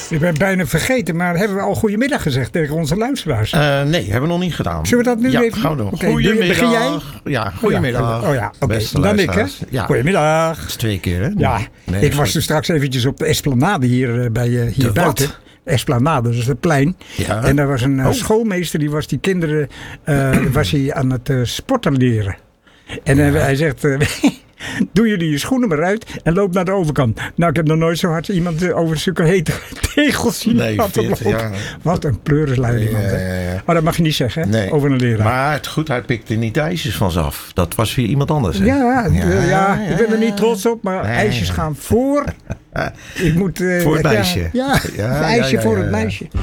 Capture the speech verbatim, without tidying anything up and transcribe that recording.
Ik ben bijna vergeten, maar hebben we al goedemiddag gezegd tegen onze luisteraars? Uh, nee, hebben we nog niet gedaan. Zullen we dat nu ja, even gaan we doen? Okay, goedemiddag. Begin jij? Ja, goedemiddag. Oh ja, oké. Okay. Dan ik, hè? Ja. Goedemiddag. Dat is twee keer, hè? Ja, nee, ik was er straks eventjes op de Esplanade hier, uh, bij, uh, hier buiten. Wat? Esplanade, dat is het plein. Ja. En daar was een uh, oh. schoolmeester, die was die kinderen uh, was hij aan het uh, sporten leren. En uh, hij zegt... Uh, doe jullie je schoenen maar uit en loop naar de overkant. Nou, ik heb nog nooit zo hard iemand over zulke hete tegels zien nee, laten lopen. Ja. Wat een pleurisleider iemand. Ja, ja, ja. Maar dat mag je niet zeggen, nee. Over een leraar. Maar het goed, hij pikte niet de ijsjes van ze af. Dat was weer iemand anders. Hè? Ja, ja, ja, ja, ik ben er niet trots op, maar nee. ijsjes gaan voor. Ik moet, uh, voor het meisje. Ja, ja, ja, ijsje ja, ja, ja, voor het meisje.